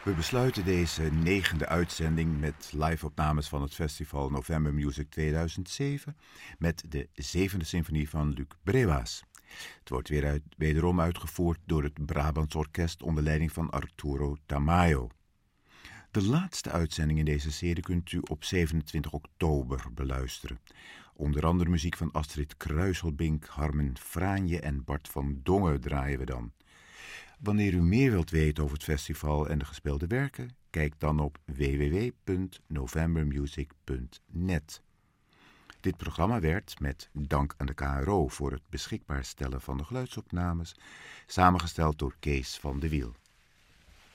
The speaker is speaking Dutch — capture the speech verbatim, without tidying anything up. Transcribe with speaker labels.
Speaker 1: We besluiten deze negende uitzending met live-opnames van het festival November Music tweeduizend zeven met de zevende symfonie van Luc Brewaas. Het wordt weer uit, wederom uitgevoerd door het Brabants Orkest onder leiding van Arturo Tamayo. De laatste uitzending in deze serie kunt u op zevenentwintig oktober beluisteren. Onder andere muziek van Astrid Kruiselbink, Harmen Fraanje en Bart van Dongen draaien we dan. Wanneer u meer wilt weten over het festival en de gespeelde werken, kijk dan op w w w punt novembermusic punt net. Dit programma werd, met dank aan de K R O voor het beschikbaar stellen van de geluidsopnames, samengesteld door Kees van de Wiel.